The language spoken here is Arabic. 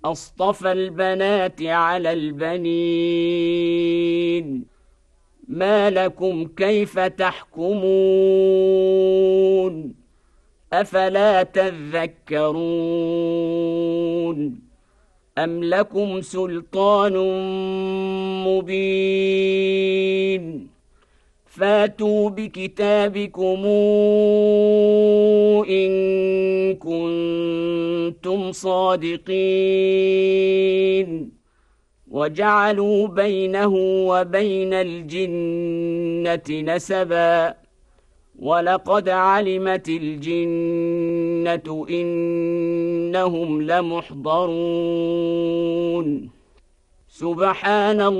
أصطفى البنات على البنين ما لكم كيف تحكمون أفلا تذكرون أم لكم سلطان مبين فاتوا بكتابكم إن كنتم صادقين وجعلوا بينه وبين الجنة نسبا ولقد علمت الجنة إنهم لمحضرون سبحان الله